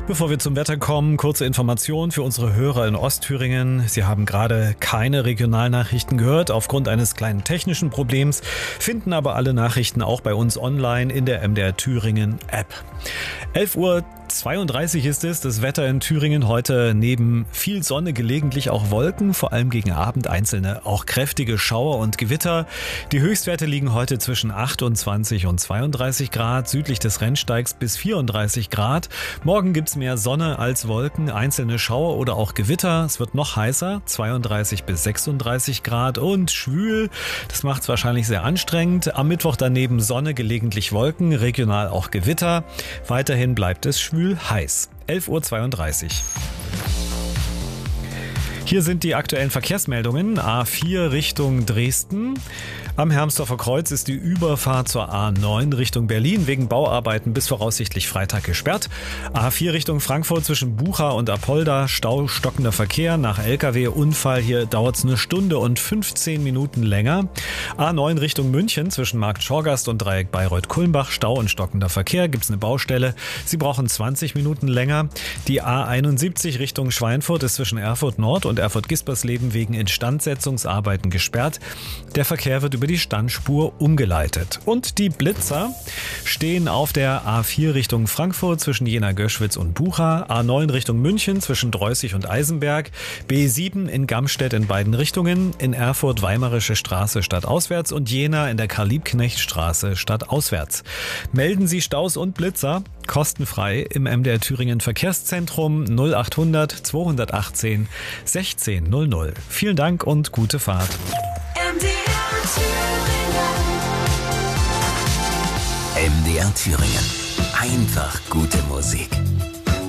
Bevor wir zum Wetter kommen, kurze Information für unsere Hörer in Ostthüringen. Sie haben gerade keine Regionalnachrichten gehört aufgrund eines kleinen technischen Problems, finden aber alle Nachrichten auch bei uns online in der MDR Thüringen App. 11:32 Uhr ist es. Das Wetter in Thüringen heute neben viel Sonne gelegentlich auch Wolken, vor allem gegen Abend einzelne auch kräftige Schauer und Gewitter. Die Höchstwerte liegen heute zwischen 28 und 32 Grad, südlich des Rennsteigs bis 34 Grad. Morgen gibt's mehr Sonne als Wolken, einzelne Schauer oder auch Gewitter. Es wird noch heißer, 32 bis 36 Grad und schwül. Das macht's wahrscheinlich sehr anstrengend. Am Mittwoch daneben Sonne, gelegentlich Wolken, regional auch Gewitter. Weiterhin bleibt es schwül heiß. 11:32 Uhr. Hier sind die aktuellen Verkehrsmeldungen. A4 Richtung Dresden. Am Hermsdorfer Kreuz ist die Überfahrt zur A9 Richtung Berlin wegen Bauarbeiten bis voraussichtlich Freitag gesperrt. A4 Richtung Frankfurt zwischen Bucha und Apolda, Stau, stockender Verkehr nach LKW-Unfall. Hier dauert es 1 Stunde und 15 Minuten länger. A9 Richtung München zwischen Markt Schorgast und Dreieck Bayreuth-Kulmbach, Stau und stockender Verkehr. Gibt es eine Baustelle. Sie brauchen 20 Minuten länger. Die A71 Richtung Schweinfurt ist zwischen Erfurt Nord und Erfurt-Gispersleben wegen Instandsetzungsarbeiten gesperrt. Der Verkehr wird über die Standspur umgeleitet. Und die Blitzer stehen auf der A4 Richtung Frankfurt zwischen Jena-Göschwitz und Bucha, A9 Richtung München zwischen Dreußig und Eisenberg, B7 in Gamstedt in beiden Richtungen, in Erfurt Weimarische Straße stadtauswärts und Jena in der Karl-Liebknecht-Straße stadtauswärts. Melden Sie Staus und Blitzer kostenfrei im MDR Thüringen Verkehrszentrum 0800 218 1600. Vielen Dank und gute Fahrt. MDR Thüringen. Einfach gute Musik.